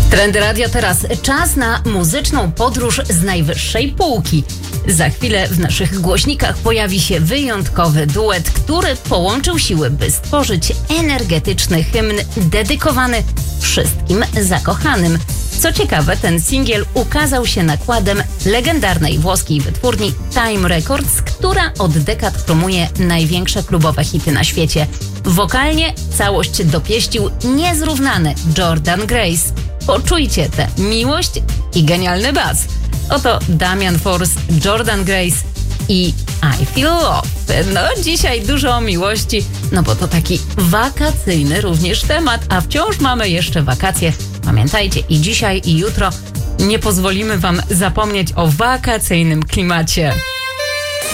Trendy Radio teraz czas na muzyczną podróż z najwyższej półki. Za chwilę w naszych głośnikach pojawi się wyjątkowy duet, który połączył siły, by stworzyć energetyczny hymn dedykowany wszystkim zakochanym. Co ciekawe, ten singiel ukazał się nakładem legendarnej włoskiej wytwórni Time Records, która od dekad promuje największe klubowe hity na świecie. Wokalnie całość dopieścił niezrównany Jordan Grace. Poczujcie tę miłość i genialny bas. Oto Damian Force, Jordan Grace i I Feel Love. No dzisiaj dużo o miłości, no bo to taki wakacyjny również temat, a wciąż mamy jeszcze wakacje. Pamiętajcie, i dzisiaj, i jutro nie pozwolimy wam zapomnieć o wakacyjnym klimacie.